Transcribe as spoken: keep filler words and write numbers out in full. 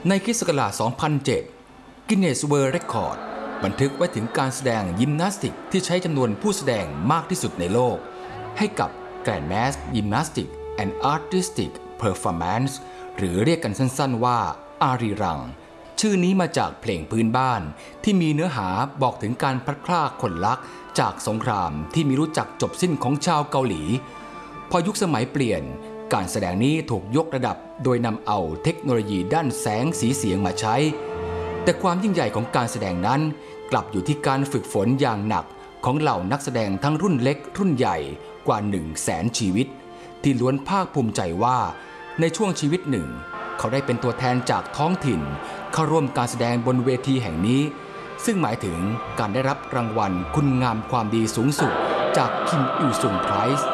ในคริสต์ศักราช สองพันเจ็ด Guinness World Record บันทึกไว้ถึงการแสดงยิมนาสติกที่ใช้จำนวนผู้แสดงมากที่สุดในโลกให้กับ Grand Mass Gymnastics and Artistic Performance หรือเรียกกันสั้นๆว่าอารีรังชื่อนี้มาจากเพลงพื้นบ้านที่มีเนื้อหาบอกถึงการพลัดพรากคนรักจากสงครามที่มีรู้จักจบสิ้นของชาวเกาหลีพอยุคสมัยเปลี่ยนการแสดงนี้ถูกยกระดับโดยนำเอาเทคโนโลยีด้านแสงสีเสียงมาใช้แต่ความยิ่งใหญ่ของการแสดงนั้นกลับอยู่ที่การฝึกฝนอย่างหนักของเหล่านักแสดงทั้งรุ่นเล็กรุ่นใหญ่กว่าหนึ่งแสนชีวิตที่ล้วนภาคภูมิใจว่าในช่วงชีวิตหนึ่งเขาได้เป็นตัวแทนจากท้องถิ่นเข้าร่วมการแสดงบนเวทีแห่งนี้ซึ่งหมายถึงการได้รับรางวัลคุณงามความดีสูงสุดจากคิมอิลซุงไพรส์